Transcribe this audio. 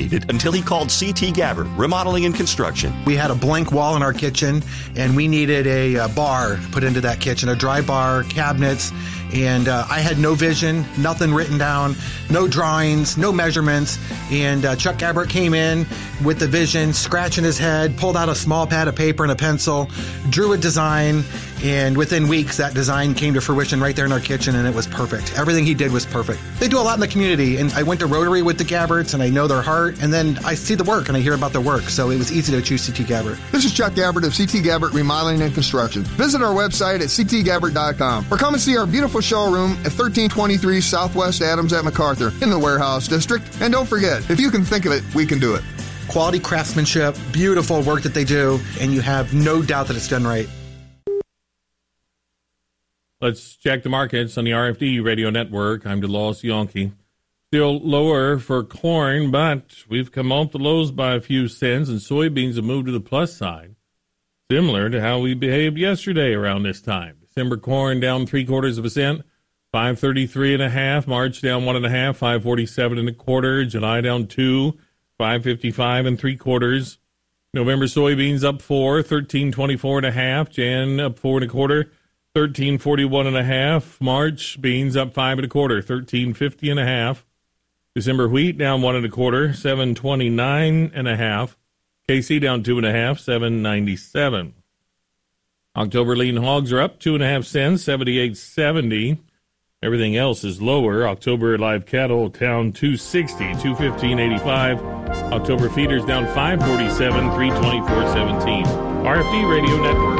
needed until he called C.T. Gabbard, Remodeling and Construction. We had a blank wall in our kitchen, and we needed a bar put into that kitchen, a dry bar, cabinets, and I had no vision, nothing written down, no drawings, no measurements, and Chuck Gabbard came in with the vision, scratching his head, pulled out a small pad of paper and a pencil, drew a design, and within weeks that design came to fruition right there in our kitchen, and it was perfect. Everything he did was perfect. They do a lot in the community, and I went to Rotary with the Gabbards, and I know their heart, and then I see the work, and I hear about their work, so it was easy to choose C.T. Gabbard. This is Chuck Gabbard of C.T. Gabbard Remodeling and Construction. Visit our website at ctgabbard.com or come and see our beautiful showroom at 1323 Southwest Adams at MacArthur in the Warehouse District. And don't forget, if you can think of it, we can do it. Quality craftsmanship, beautiful work that they do, and you have no doubt that it's done right. Let's check the markets on the RFD Radio Network. I'm DeLoss Yonke. Still lower for corn, but we've come off the lows by a few cents, and soybeans have moved to the plus side, similar to how we behaved yesterday around this time. December corn down 0.75 cents, 533.5. March down 1.5, 547.25. July down 2, 555 3/4. November soybeans up 4, 1324.5. Jan up 4 1/4, 1341.5. March beans up 5 1/4, 1350.5. December wheat down 1 1/4, 729.5. KC down 2.5, 797. October lean hogs are up 2.5 cents, 78.70. Everything else is lower. October live cattle down 260, 215.85. October feeders down 547, 324.17. RFD Radio Network.